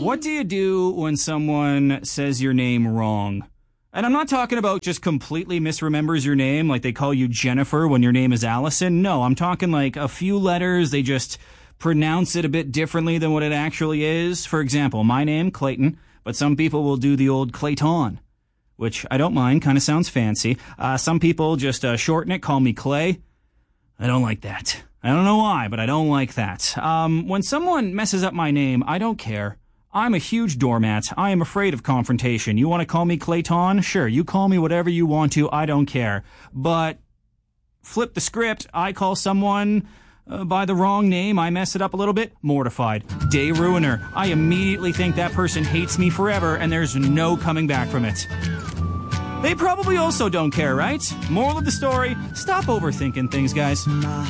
What do you do when someone says your name wrong? And I'm not talking about just completely misremembers your name, like they call you Jennifer when your name is Allison. No, I'm talking like a few letters, they just pronounce it a bit differently than what it actually is. For example, my name, Clayton, but some people will do the old Clayton, which I don't mind, kind of sounds fancy. Some people just shorten it, call me Clay. I don't like that. I don't know why, but I don't like that. When someone messes up my name, I don't care. I'm a huge doormat. I am afraid of confrontation. You want to call me Clayton? Sure, you call me whatever you want to. I don't care. But flip the script. I call someone by the wrong name. I mess it up a little bit. Mortified. Day ruiner. I immediately think that person hates me forever, and there's no coming back from it. They probably also don't care, right? Moral of the story, stop overthinking things, guys.